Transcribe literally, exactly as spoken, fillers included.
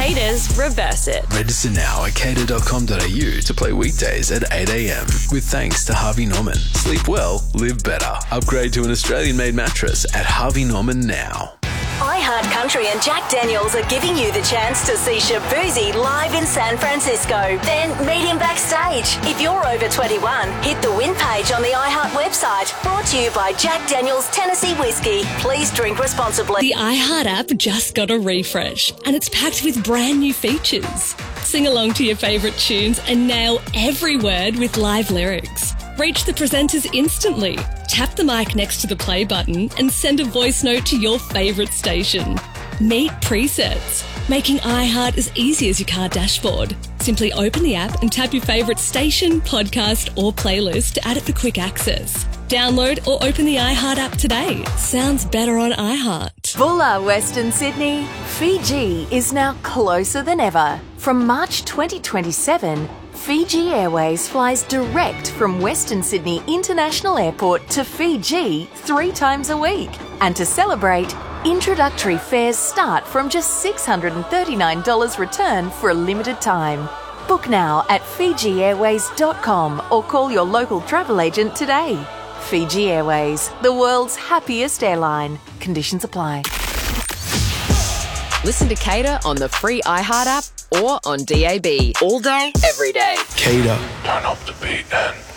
Cater's Reverse It. Register now at cater dot com dot a u to play weekdays at eight a m with thanks to Harvey Norman. Sleep well, live better. Upgrade to an Australian-made mattress at Harvey Norman now. iHeartCountry and Jack Daniels are giving you the chance to see Shaboozey live in San Francisco. Then meet him backstage. If you're over twenty-one, hit the win page on the iHeart website. Brought to you by Jack Daniels Tennessee Whiskey. Please drink responsibly. The iHeart app just got a refresh and it's packed with brand new features. Sing along to your favourite tunes and nail every word with live lyrics. Reach the presenters instantly. Tap the mic next to the play button and send a voice note to your favourite station. Meet presets, making iHeart as easy as your car dashboard. Simply open the app and tap your favourite station, podcast or playlist to add it for quick access. Download or open the iHeart app today. Sounds better on iHeart. Bulla, Western Sydney. Fiji is now closer than ever. From March twenty twenty-seven, Fiji Airways flies direct from Western Sydney International Airport to Fiji three times a week. And to celebrate, introductory fares start from just six hundred thirty-nine dollars return for a limited time. Book now at fiji airways dot com or call your local travel agent today. Fiji Airways, the world's happiest airline. Conditions apply. Listen to Cater on the free iHeart app or on D A B all day, every day. Cater. Turn up the beat and